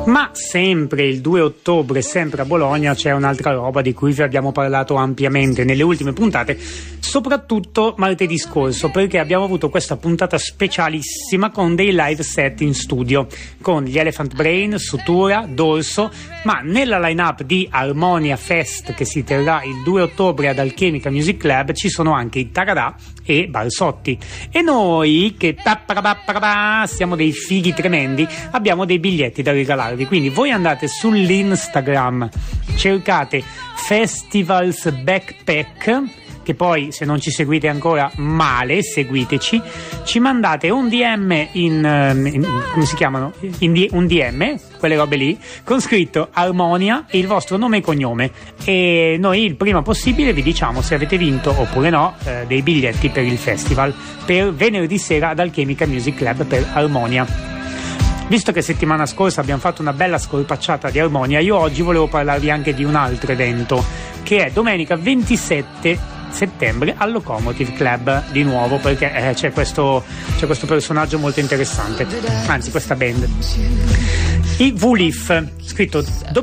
Ma sempre il 2 ottobre, sempre a Bologna, c'è un'altra roba di cui vi abbiamo parlato ampiamente nelle ultime puntate, soprattutto martedì scorso, perché abbiamo avuto questa puntata specialissima con dei live set in studio, con gli Elephant Brain, Sutura, Dorso, ma nella line-up di Harmonia Fest che si terrà il 2 ottobre ad Alchemica Music Club ci sono anche i Taradà e Barsotti. E noi, che siamo dei fighi tremendi, abbiamo dei biglietti da regalarvi. Quindi voi andate sull'Instagram, cercate Festivals Backpack, che poi, se non ci seguite ancora, male, seguiteci, ci mandate un DM come si chiamano? Un DM, quelle robe lì, con scritto Harmonia e il vostro nome e cognome, e noi il prima possibile vi diciamo se avete vinto oppure no dei biglietti per il festival per venerdì sera ad Alchemica Music Club per Harmonia. Visto che settimana scorsa abbiamo fatto una bella scorpacciata di Harmonia, io oggi volevo parlarvi anche di un altro evento, che è domenica 27 settembre al Locomotive Club, di nuovo, perché c'è questo personaggio molto interessante, anzi questa band, i Wlyf, scritto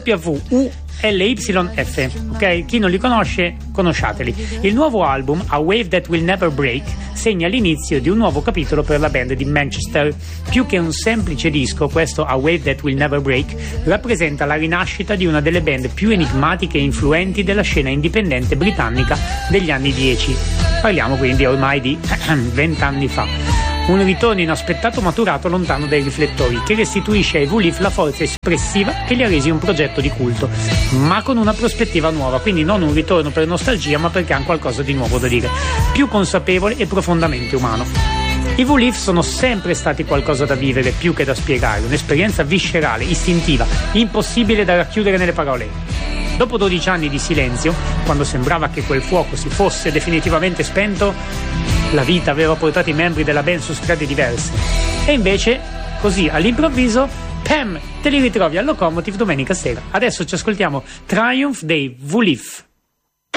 WULYF, ok? Chi non li conosce, conosciateli. Il nuovo album, A Wave That Will Never Break, segna l'inizio di un nuovo capitolo per la band di Manchester. Più che un semplice disco, questo A Wave That Will Never Break rappresenta la rinascita di una delle band più enigmatiche e influenti della scena indipendente britannica degli anni 10. Parliamo quindi ormai di 20 anni fa. Un ritorno inaspettato maturato lontano dai riflettori, che restituisce ai Wlyf la forza espressiva che li ha resi un progetto di culto, ma con una prospettiva nuova, quindi non un ritorno per nostalgia, ma perché hanno qualcosa di nuovo da dire, più consapevole e profondamente umano. I Wlyf sono sempre stati qualcosa da vivere più che da spiegare, un'esperienza viscerale, istintiva, impossibile da racchiudere nelle parole. Dopo 12 anni di silenzio, quando sembrava che quel fuoco si fosse definitivamente spento, la vita aveva portato i membri della band su strade diverse. E invece, così all'improvviso, te li ritrovi al Locomotive domenica sera. Adesso ci ascoltiamo Triumph dei Wlyf.